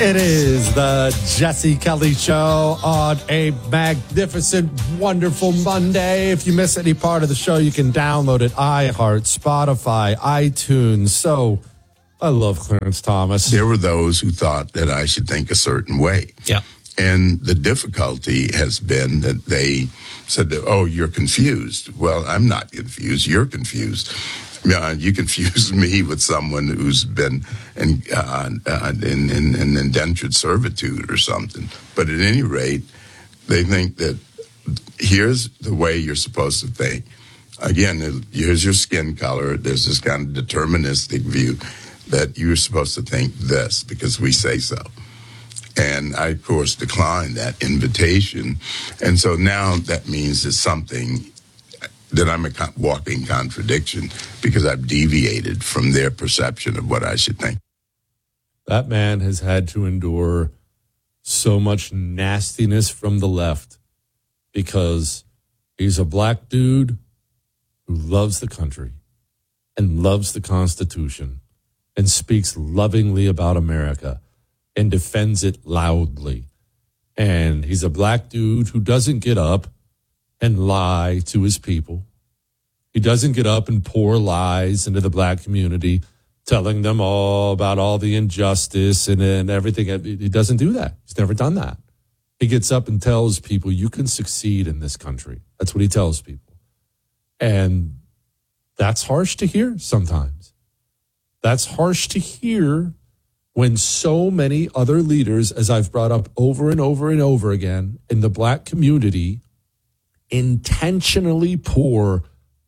It is the Jesse Kelly Show on a magnificent, wonderful Monday. If you miss any part of the show, you can download it. iHeart, Spotify, iTunes. So I love Clarence Thomas. There were those who thought that I should think a certain way. Yeah. And the difficulty has been that they said, that, oh, you're confused. Well, I'm not confused. You're confused. You confuse me with someone who's been in indentured servitude or something. But at any rate, they think that here's the way you're supposed to think. Again, here's your skin color. There's this kind of deterministic view that you're supposed to think this because we say so. And I, of course, declined that invitation. And so now that means it's something that I'm a walking contradiction because I've deviated from their perception of what I should think. That man has had to endure so much nastiness from the left because he's a black dude who loves the country and loves the Constitution and speaks lovingly about America and defends it loudly. And he's a black dude who doesn't get up and lie to his people. He doesn't get up and pour lies into the black community, telling them all about all the injustice and everything. He doesn't do that. He's never done that. He gets up and tells people, you can succeed in this country. That's what he tells people. And that's harsh to hear sometimes. That's harsh to hear when so many other leaders, as I've brought up over and over and over again, in the black community, intentionally pour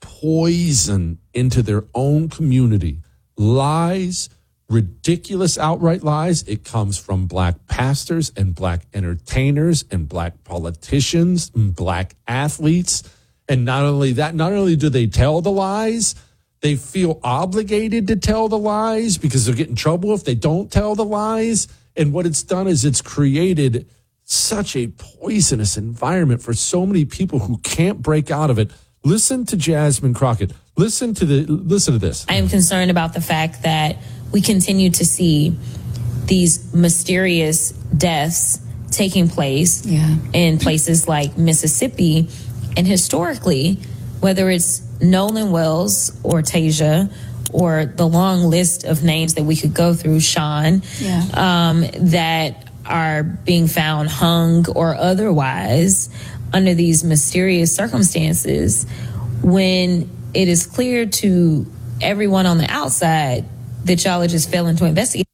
poison into their own community. Lies, ridiculous outright lies. It comes from black pastors and black entertainers and black politicians and black athletes. And not only that, not only do they tell the lies, they feel obligated to tell the lies because they'll get in trouble if they don't tell the lies. And what it's done is it's created such a poisonous environment for so many people who can't break out of it. Listen to Jasmine Crockett. Listen to this. I am concerned about the fact that we continue to see these mysterious deaths taking place in places like Mississippi. And historically, whether it's Nolan Wells or Tasia or the long list of names that we could go through, Sean, that are being found hung or otherwise under these mysterious circumstances, when it is clear to everyone on the outside that y'all are just failing to investigate.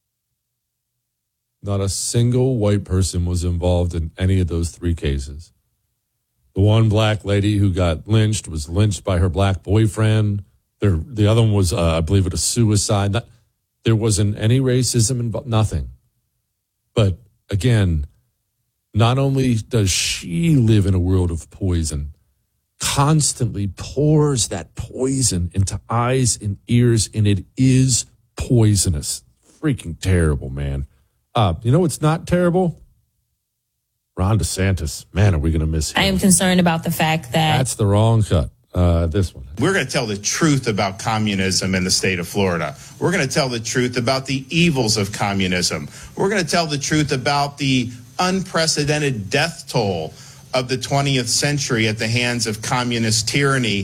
Not a single white person was involved in any of those three cases. The one black lady who got lynched was lynched by her black boyfriend. The other one was, I believe it was suicide. There wasn't any racism involved, nothing. But again, not only does she live in a world of poison, constantly pours that poison into eyes and ears, and it is poisonous. Freaking terrible, man. You know what's not terrible? Ron DeSantis. Man, are we going to miss him? I am concerned about the fact that... That's the wrong cut. This one. We're going to tell the truth about communism in the state of Florida. We're going to tell the truth about the evils of communism. We're going to tell the truth about the unprecedented death toll of the 20th century at the hands of communist tyranny.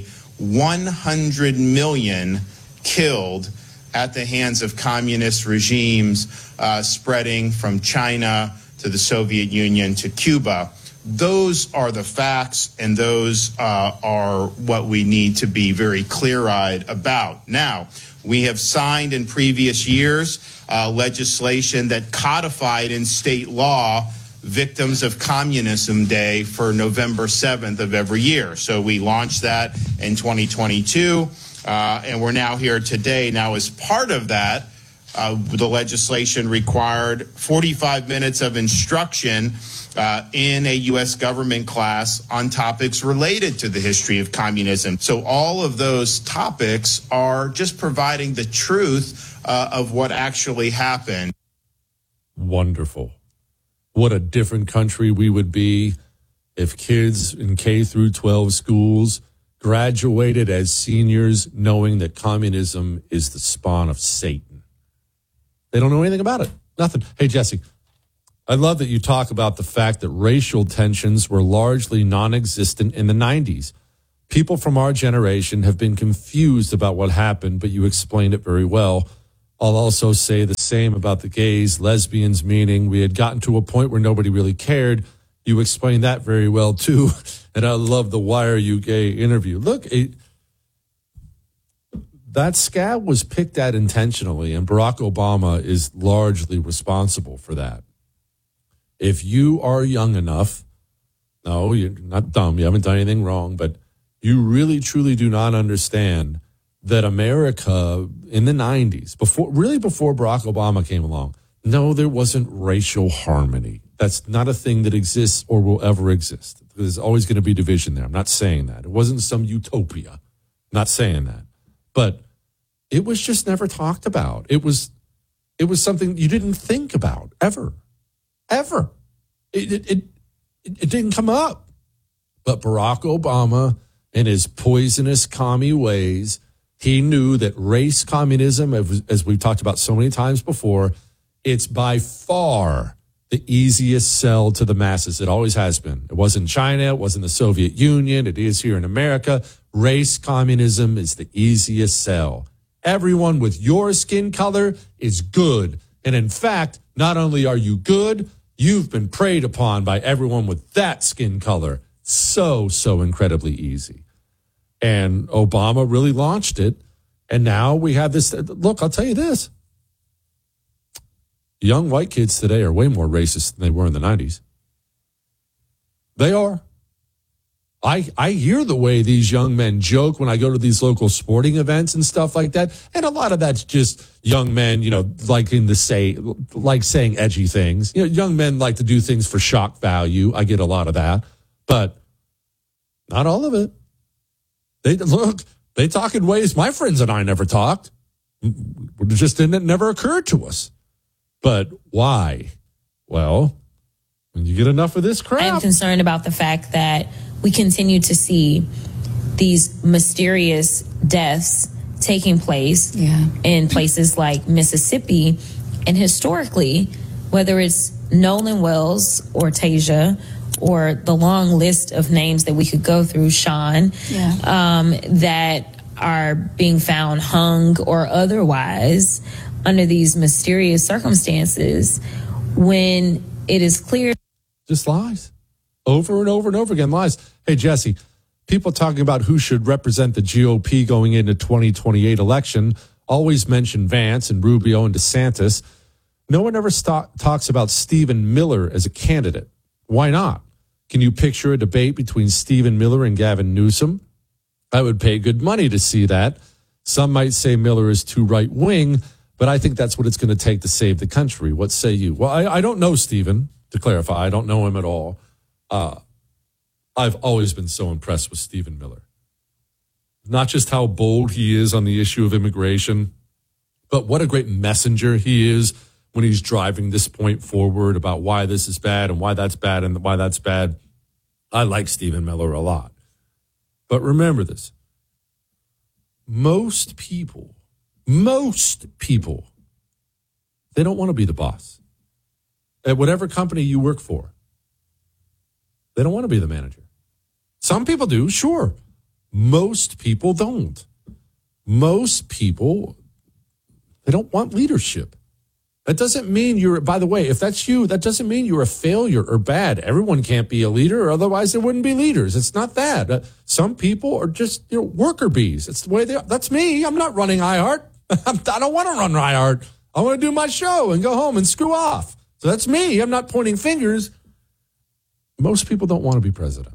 100 million killed at the hands of communist regimes, spreading from China to the Soviet Union to Cuba. Those are the facts, and those are what we need to be very clear-eyed about. Now, we have signed in previous years legislation that codified in state law Victims of Communism Day for November 7th of every year. So we launched that in 2022, and we're now here today. Now, as part of that, the legislation required 45 minutes of instruction in a U.S. government class on topics related to the history of communism. So all of those topics are just providing the truth of what actually happened. Wonderful. What a different country we would be if kids in K through 12 schools graduated as seniors knowing that communism is the spawn of Satan. They don't know anything about it. Nothing. Hey, Jesse, I love that you talk about the fact that racial tensions were largely non-existent in the 90s. People from our generation have been confused about what happened, but you explained it very well. I'll also say the same about the gays, lesbians, meaning we had gotten to a point where nobody really cared. You explained that very well, too. And I love the Why Are You Gay interview. Look, that scab was picked at intentionally, and Barack Obama is largely responsible for that. If you are young enough, no, you're not dumb, you haven't done anything wrong, but you really, truly do not understand that America in the 90s, before Barack Obama came along, no, there wasn't racial harmony. That's not a thing that exists or will ever exist. There's always going to be division there. I'm not saying that. It wasn't some utopia. I'm not saying that. But it was just never talked about. It was something you didn't think about ever. Ever. It didn't come up. But Barack Obama, in his poisonous commie ways, he knew that race communism, as we've talked about so many times before, it's by far the easiest sell to the masses. It always has been. It wasn't in China. It wasn't the Soviet Union. It is here in America. Race communism is the easiest sell. Everyone with your skin color is good. And in fact, not only are you good, you've been preyed upon by everyone with that skin color. So incredibly easy. And Obama really launched it. And now we have this. Look, I'll tell you this. Young white kids today are way more racist than they were in the 90s. They are. I hear the way these young men joke when I go to these local sporting events and stuff like that. And a lot of that's just young men, saying edgy things. Young men like to do things for shock value. I get a lot of that. But not all of it. They talk in ways my friends and I never talked. It just never occurred to us. But why? Well, when you get enough of this crap. I'm concerned about the fact that we continue to see these mysterious deaths taking place in places like Mississippi. And historically, whether it's Nolan Wells or Tasia or the long list of names that we could go through, Sean, that are being found hung or otherwise under these mysterious circumstances, when it is clear. Just lies. Over and over and over again, lies. Hey, Jesse, people talking about who should represent the GOP going into 2028 election always mention Vance and Rubio and DeSantis. No one ever talks about Stephen Miller as a candidate. Why not? Can you picture a debate between Stephen Miller and Gavin Newsom? I would pay good money to see that. Some might say Miller is too right-wing, but I think that's what it's going to take to save the country. What say you? Well, I don't know Stephen, to clarify. I don't know him at all. I've always been so impressed with Stephen Miller. Not just how bold he is on the issue of immigration, but what a great messenger he is when he's driving this point forward about why this is bad and why that's bad and why that's bad. I like Stephen Miller a lot. But remember this. Most people, they don't want to be the boss. At whatever company you work for, they don't want to be the manager. Some people do, sure. Most people don't. Most people, they don't want leadership. That doesn't mean by the way, if that's you, that doesn't mean you're a failure or bad. Everyone can't be a leader, or otherwise there wouldn't be leaders. It's not that. Some people are just worker bees. It's the way they are. That's me. I'm not running iHeart. I don't want to run iHeart. I want to do my show and go home and screw off. So that's me. I'm not pointing fingers. Most people don't want to be president.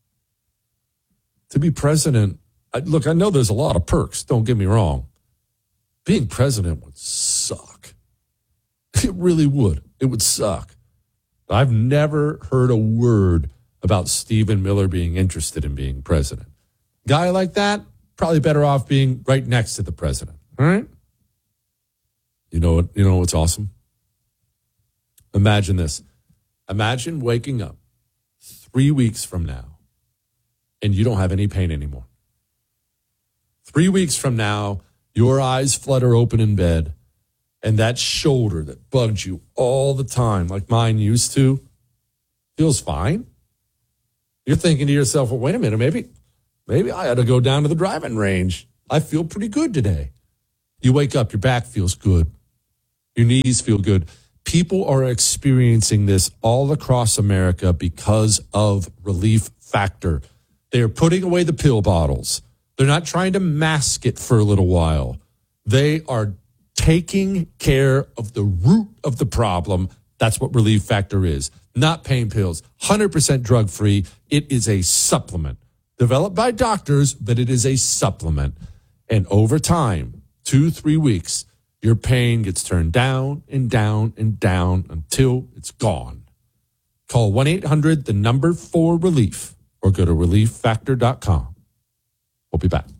To be president, look, I know there's a lot of perks. Don't get me wrong. Being president would suck. It really would. It would suck. I've never heard a word about Stephen Miller being interested in being president. Guy like that, probably better off being right next to the president. All right? You know what's awesome? Imagine this. Imagine waking up 3 weeks from now and you don't have any pain anymore. 3 weeks from now, your eyes flutter open in bed and that shoulder that bugs you all the time, like mine used to, feels fine. You're thinking to yourself, well, wait a minute, maybe I ought to go down to the driving range. I feel pretty good today. You wake up, your back feels good. Your knees feel good. People are experiencing this all across America because of Relief Factor. They are putting away the pill bottles. They're not trying to mask it for a little while. They are taking care of the root of the problem. That's what Relief Factor is. Not pain pills. 100% drug-free. It is a supplement. Developed by doctors, but it is a supplement. And over time, 2-3 weeks, your pain gets turned down and down and down until it's gone. Call 1-800-4RELIEF or go to relieffactor.com. We'll be back.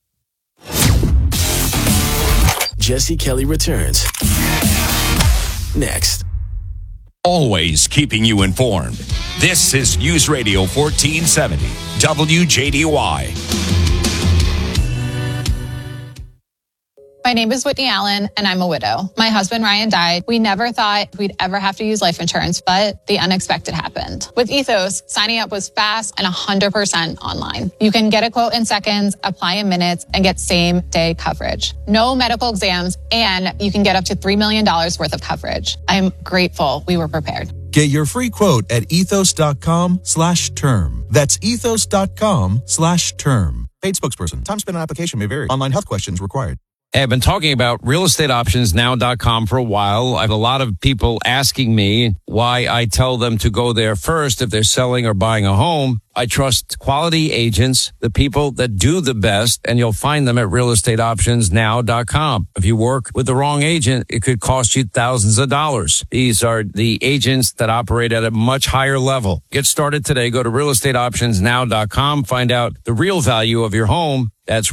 Jesse Kelly returns next. Always keeping you informed. This is News Radio 1470, WJDY. My name is Whitney Allen, and I'm a widow. My husband, Ryan, died. We never thought we'd ever have to use life insurance, but the unexpected happened. With Ethos, signing up was fast and 100% online. You can get a quote in seconds, apply in minutes, and get same-day coverage. No medical exams, and you can get up to $3 million worth of coverage. I'm grateful we were prepared. Get your free quote at ethos.com/term. That's ethos.com/term. Paid spokesperson. Time spent on application may vary. Online health questions required. Hey, I've been talking about realestateoptionsnow.com for a while. I have a lot of people asking me why I tell them to go there first if they're selling or buying a home. I trust quality agents, the people that do the best, and you'll find them at realestateoptionsnow.com. If you work with the wrong agent, it could cost you thousands of dollars. These are the agents that operate at a much higher level. Get started today. Go to realestateoptionsnow.com. Find out the real value of your home. That's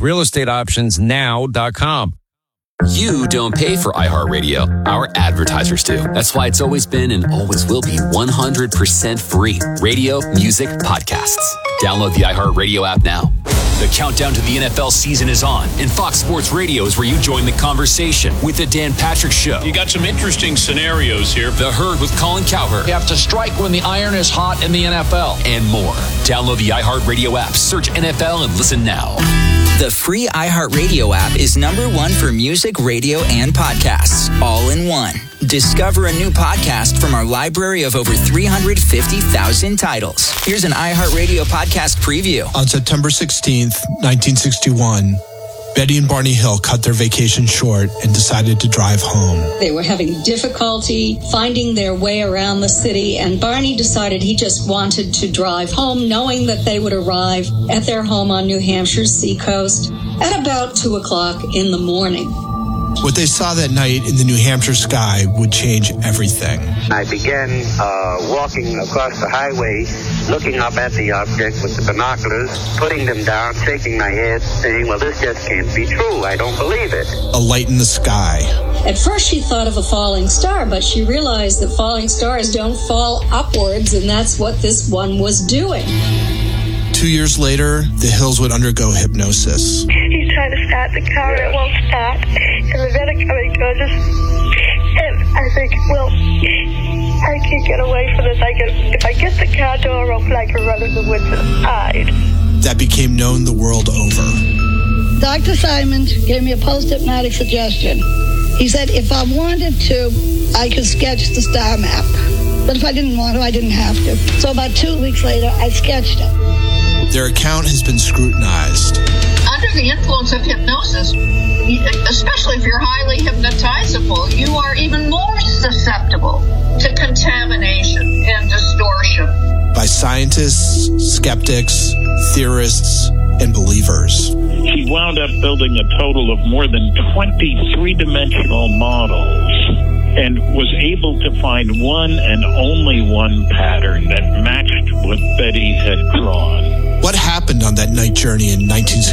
realestateoptionsnow.com. You don't pay for iHeartRadio. Our advertisers do. That's why it's always been and always will be 100% free. Radio, music, podcasts. Download the iHeartRadio app now. The countdown to the NFL season is on, and Fox Sports Radio is where you join the conversation with the Dan Patrick Show. You got some interesting scenarios here. The Herd with Colin Cowherd. You have to strike when the iron is hot in the NFL. And more. Download the iHeartRadio app, search NFL, and listen now. The free iHeartRadio app is #1 for music, radio, and podcasts, all in one. Discover a new podcast from our library of over 350,000 titles. Here's an iHeartRadio podcast preview. On September 16th, 1961, Betty and Barney Hill cut their vacation short and decided to drive home. They were having difficulty finding their way around the city, and Barney decided he just wanted to drive home, knowing that they would arrive at their home on New Hampshire's seacoast at about 2 o'clock in the morning. What they saw that night in the New Hampshire sky would change everything. I began walking across the highway, looking up at the object with the binoculars, putting them down, shaking my head, saying, well, this just can't be true. I don't believe it. A light in the sky. At first she thought of a falling star, but she realized that falling stars don't fall upwards, and that's what this one was doing. 2 years later, the Hills would undergo hypnosis. He's trying to start the car and it won't start. And the medic coming towards us. And I think, well, I can't get away from this. If I get the car door open, I can run in the woods and hide. That became known the world over. Dr. Simons gave me a post-hypnotic suggestion. He said if I wanted to, I could sketch the star map. But if I didn't want to, I didn't have to. So about 2 weeks later, I sketched it. Their account has been scrutinized. Under the influence of hypnosis, especially if you're highly hypnotizable, you are even more susceptible to contamination and distortion. By scientists, skeptics, theorists, and believers. He wound up building a total of more than 20 three-dimensional models and was able to find one and only one pattern that matched what Betty had drawn. What happened on that night journey in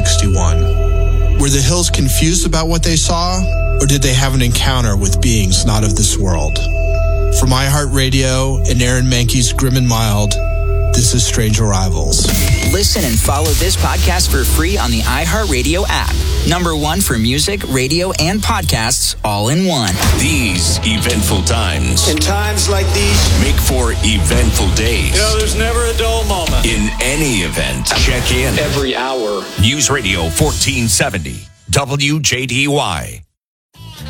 1961? Were the Hills confused about what they saw, or did they have an encounter with beings not of this world? From iHeartRadio and Aaron Mahnke's Grim and Mild, This is Strange Arrivals. Listen and follow this podcast for free on the iHeartRadio app. Number one for music, radio, and podcasts all in one. These eventful times. In times like these, make for eventful days. There's never a dull moment. In any event, check in every hour. News Radio 1470, WJDY.